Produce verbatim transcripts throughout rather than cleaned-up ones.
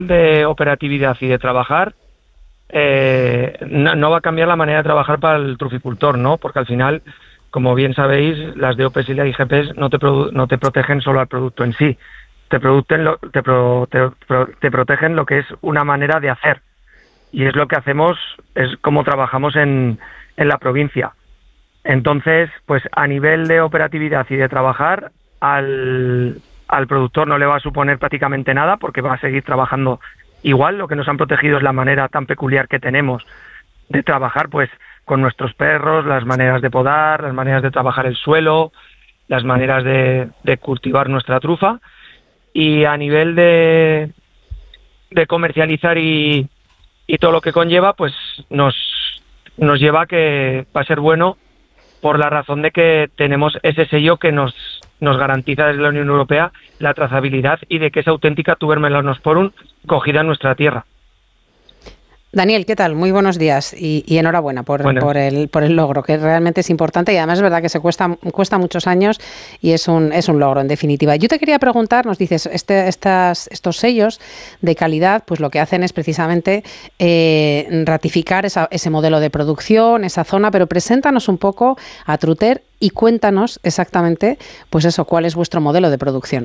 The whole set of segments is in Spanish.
de operatividad y de trabajar, eh, no, no va a cambiar la manera de trabajar para el truficultor, ¿no? Porque al final, como bien sabéis, las D O Pes y las I G Pes no te, produ- no te protegen solo al producto en sí, te, producten lo, te, pro- te, pro- te protegen lo que es una manera de hacer. Y es lo que hacemos, es como trabajamos en, en la provincia. Entonces, pues a nivel de operatividad y de trabajar, al, al productor no le va a suponer prácticamente nada porque va a seguir trabajando igual. Lo que nos han protegido es la manera tan peculiar que tenemos de trabajar, pues con nuestros perros, las maneras de podar, las maneras de trabajar el suelo, las maneras de, de cultivar nuestra trufa. Y a nivel de, de comercializar y, y todo lo que conlleva, pues nos, nos lleva a que va a ser bueno por la razón de que tenemos ese sello que nos, nos garantiza desde la Unión Europea la trazabilidad y de que es auténtica Tuber melanosporum cogida en nuestra tierra. Daniel, ¿qué tal? Muy buenos días y, y enhorabuena por, Bueno. por, el, por el logro, que realmente es importante y además es verdad que se cuesta, cuesta muchos años y es un, es un logro en definitiva. Yo te quería preguntar, nos dices, este, estas, estos sellos de calidad, pues lo que hacen es precisamente eh, ratificar esa, ese modelo de producción, esa zona, pero preséntanos un poco a Truter y cuéntanos exactamente, pues eso, cuál es vuestro modelo de producción.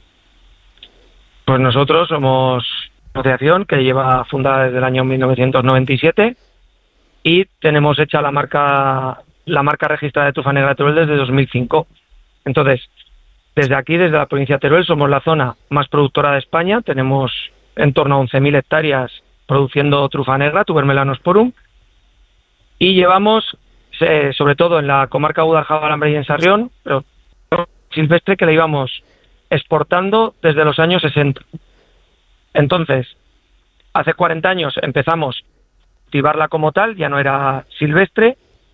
Pues nosotros somos asociación que lleva fundada desde el año mil novecientos noventa y siete y tenemos hecha la marca la marca registrada de trufa negra de Teruel desde dos mil cinco. Entonces, desde aquí, desde la provincia de Teruel, somos la zona más productora de España. Tenemos en torno a once mil hectáreas produciendo trufa negra, Tuber melanosporum, y llevamos, eh, sobre todo en la comarca Guadalajara, Alambre y en Sarrión, pero silvestre que la íbamos exportando desde los años sesenta. Entonces, hace cuarenta años empezamos a cultivarla como tal, ya no era silvestre,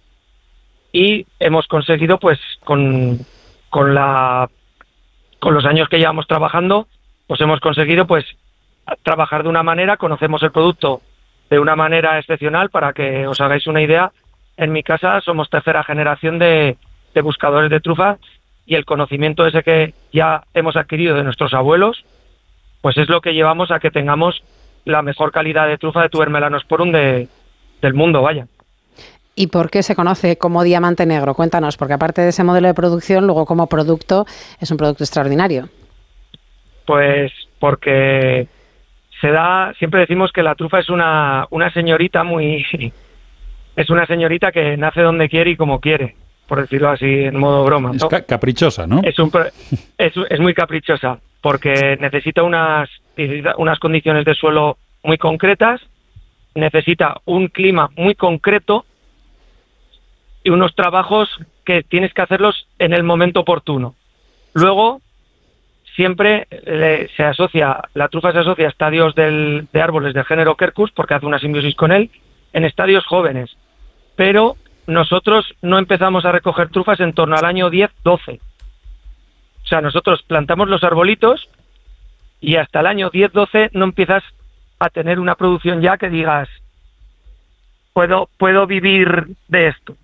y hemos conseguido, pues, con, con, la, con los años que llevamos trabajando, pues hemos conseguido, pues, trabajar de una manera, conocemos el producto de una manera excepcional. Para que os hagáis una idea, en mi casa somos tercera generación de, de buscadores de trufa, y el conocimiento ese que ya hemos adquirido de nuestros abuelos, pues es lo que llevamos a que tengamos la mejor calidad de trufa de Tuber melanosporum de, del mundo, vaya. ¿Y por qué se conoce como diamante negro? Cuéntanos, porque aparte de ese modelo de producción, luego como producto es un producto extraordinario. Pues porque se da, siempre decimos que la trufa es una, una señorita muy, es una señorita que nace donde quiere y como quiere, por decirlo así en modo broma, ¿no? Es ca- caprichosa, ¿no? Es, un, es, es muy caprichosa, porque necesita unas, necesita unas condiciones de suelo muy concretas, necesita un clima muy concreto y unos trabajos que tienes que hacerlos en el momento oportuno. Luego, siempre eh, se asocia, la trufa se asocia a estadios del, de árboles del género Quercus, porque hace una simbiosis con él, en estadios jóvenes. Pero nosotros no empezamos a recoger trufas en torno al año diez doce. O sea, nosotros plantamos los arbolitos y hasta el año diez doce no empiezas a tener una producción ya que digas, puedo, puedo vivir de esto.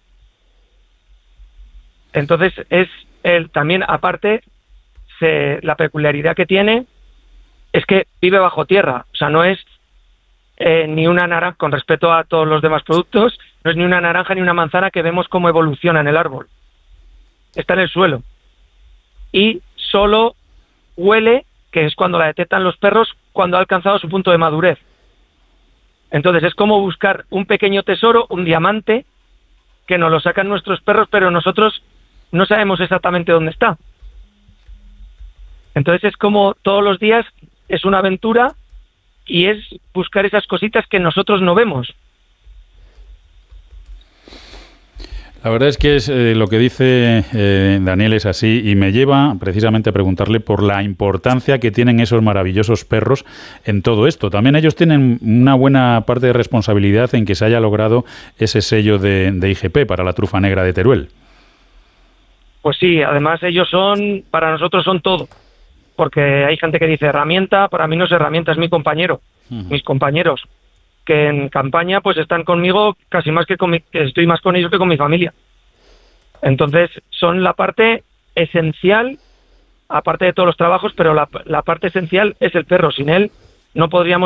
Entonces, es el, también, aparte, se, la peculiaridad que tiene es que vive bajo tierra. O sea, no es eh, ni una naranja, con respecto a todos los demás productos, no es ni una naranja ni una manzana que vemos cómo evoluciona en el árbol. Está en el suelo. Y solo huele, que es cuando la detectan los perros, cuando ha alcanzado su punto de madurez. Entonces es como buscar un pequeño tesoro, un diamante, que nos lo sacan nuestros perros, pero nosotros no sabemos exactamente dónde está. Entonces es como todos los días es una aventura y es buscar esas cositas que nosotros no vemos. La verdad es que es eh, lo que dice eh, Daniel es así y me lleva precisamente a preguntarle por la importancia que tienen esos maravillosos perros en todo esto. También ellos tienen una buena parte de responsabilidad en que se haya logrado ese sello de, de I G P para la trufa negra de Teruel. Pues sí, además ellos son, para nosotros son todo, porque hay gente que dice herramienta, para mí no es herramienta, es mi compañero, uh-huh. mis compañeros, que en campaña pues están conmigo casi más que con mi, que estoy más con ellos que con mi familia. Entonces son la parte esencial, aparte de todos los trabajos, pero la, la parte esencial es el perro. Sin él no podríamos